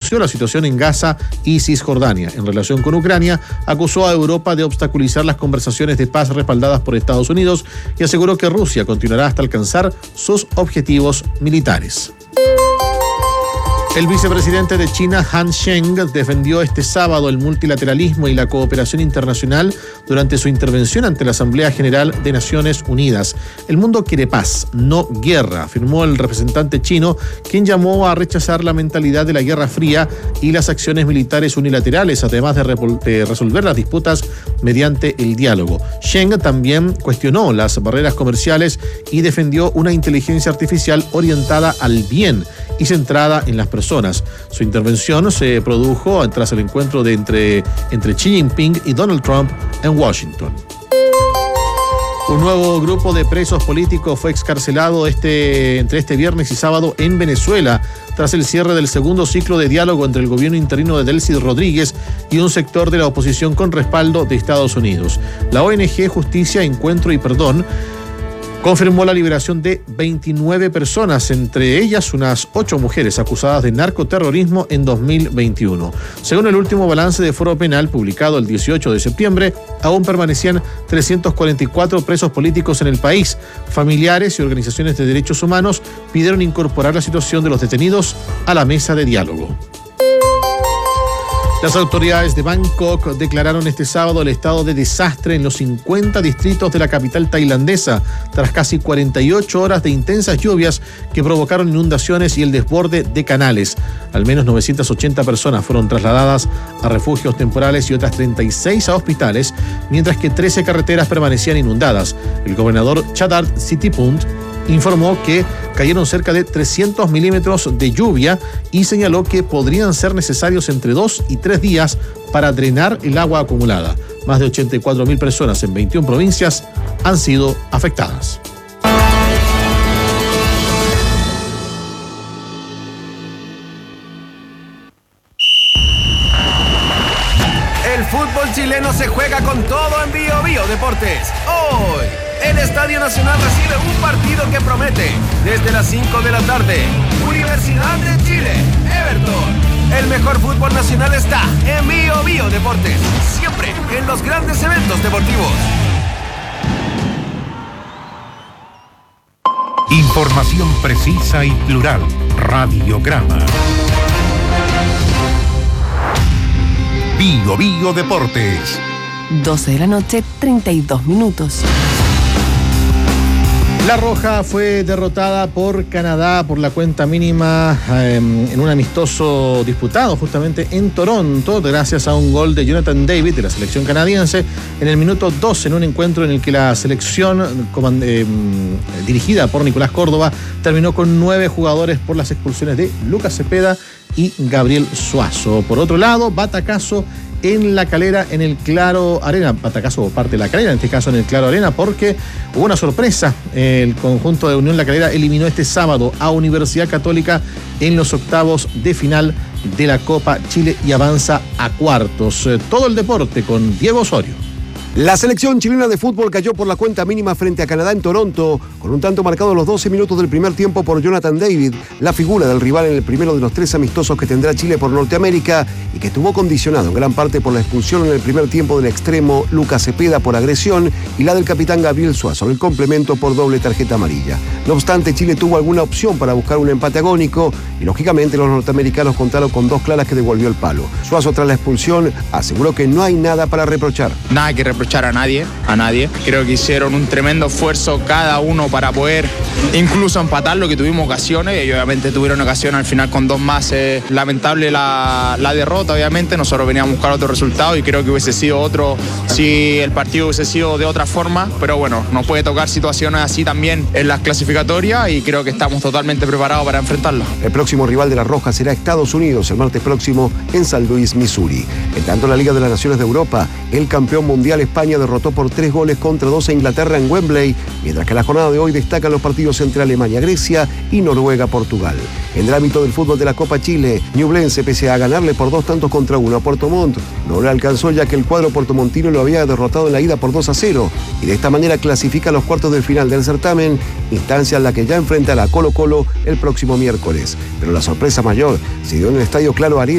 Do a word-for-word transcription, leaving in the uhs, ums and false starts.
reconoció la situación en Gaza y Cisjordania. En relación con Ucrania, acusó a Europa de obstaculizar las conversaciones de paz respaldadas por Estados Unidos y aseguró que Rusia continuará hasta alcanzar sus objetivos militares. El vicepresidente de China, Han Zheng, defendió este sábado el multilateralismo y la cooperación internacional durante su intervención ante la Asamblea General de Naciones Unidas. El mundo quiere paz, no guerra, afirmó el representante chino, quien llamó a rechazar la mentalidad de la Guerra Fría y las acciones militares unilaterales, además de, repol- de resolver las disputas mediante el diálogo. Zheng también cuestionó las barreras comerciales y defendió una inteligencia artificial orientada al bien y centrada en las personas. Su intervención se produjo tras el encuentro de entre, entre Xi Jinping y Donald Trump en Washington. Un nuevo grupo de presos políticos fue excarcelado este, entre este viernes y sábado en Venezuela, tras el cierre del segundo ciclo de diálogo entre el gobierno interino de Delcy Rodríguez y un sector de la oposición con respaldo de Estados Unidos. La O N G Justicia, Encuentro y Perdón confirmó la liberación de veintinueve personas, entre ellas unas ocho mujeres acusadas de narcoterrorismo en dos mil veintiuno. Según el último balance de Foro Penal publicado el dieciocho de septiembre, aún permanecían trescientos cuarenta y cuatro presos políticos en el país. Familiares y organizaciones de derechos humanos pidieron incorporar la situación de los detenidos a la mesa de diálogo. Las autoridades de Bangkok declararon este sábado el estado de desastre en los cincuenta distritos de la capital tailandesa, tras casi cuarenta y ocho horas de intensas lluvias que provocaron inundaciones y el desborde de canales. Al menos novecientas ochenta personas fueron trasladadas a refugios temporales y otras treinta y seis a hospitales, mientras que trece carreteras permanecían inundadas. El gobernador Chadart Sitipult informó que cayeron cerca de trescientos milímetros de lluvia y señaló que podrían ser necesarios entre dos y tres días para drenar el agua acumulada. Más de ochenta y cuatro mil personas en veintiuna provincias han sido afectadas. El fútbol chileno se juega con todo en Bio Bio Deportes. Hoy, el Estadio Nacional recibe un partido que promete. Desde las cinco de la tarde, Universidad de Chile, Everton. El mejor fútbol nacional está en Bio Bio Deportes. Siempre en los grandes eventos deportivos. Información precisa y plural. Radiograma. Bio Bio Deportes. doce de la noche, treinta y dos minutos. La Roja fue derrotada por Canadá por la cuenta mínima eh, en un amistoso disputado justamente en Toronto, gracias a un gol de Jonathan David de la selección canadiense en el minuto doce, en un encuentro en el que la selección comand- eh, dirigida por Nicolás Córdoba terminó con nueve jugadores por las expulsiones de Lucas Cepeda y Gabriel Suazo. Por otro lado, batacazo en La Calera, en el Claro Arena, batacazo por parte de La Calera, en este caso en el Claro Arena, porque hubo una sorpresa. El conjunto de Unión La Calera eliminó este sábado a Universidad Católica en los octavos de final de la Copa Chile y avanza a cuartos. Todo el deporte con Diego Osorio. La selección chilena de fútbol cayó por la cuenta mínima frente a Canadá en Toronto, con un tanto marcado a los doce minutos del primer tiempo por Jonathan David, la figura del rival en el primero de los tres amistosos que tendrá Chile por Norteamérica y que estuvo condicionado en gran parte por la expulsión en el primer tiempo del extremo Lucas Cepeda por agresión y la del capitán Gabriel Suazo, el complemento por doble tarjeta amarilla. No obstante, Chile tuvo alguna opción para buscar un empate agónico y lógicamente los norteamericanos contaron con dos claras que devolvió el palo. Suazo, tras la expulsión, aseguró que no hay nada para reprochar. Nada que reprochar. reprochar a nadie, a nadie. Creo que hicieron un tremendo esfuerzo cada uno para poder incluso empatar, lo que tuvimos ocasiones y obviamente tuvieron ocasión al final con dos más. Eh, lamentable la, la derrota, obviamente. Nosotros veníamos a buscar otro resultado y creo que hubiese sido otro si el partido hubiese sido de otra forma, pero bueno, nos puede tocar situaciones así también en las clasificatorias y creo que estamos totalmente preparados para enfrentarlo. El próximo rival de la Roja será Estados Unidos el martes próximo en San Luis, Missouri. En tanto, en la Liga de las Naciones de Europa, el campeón mundial España derrotó por tres goles contra dos a Inglaterra en Wembley, mientras que la jornada de hoy destacan los partidos entre Alemania, Grecia y Noruega, Portugal. En el ámbito del fútbol de la Copa Chile, Ñublense, pese a ganarle por dos tantos contra uno a Puerto Montt, no le alcanzó ya que el cuadro portomontino lo había derrotado en la ida por dos a cero y de esta manera clasifica a los cuartos del final del certamen, instancia en la que ya enfrentará a Colo Colo el próximo miércoles. Pero la sorpresa mayor se dio en el Estadio Claro Arena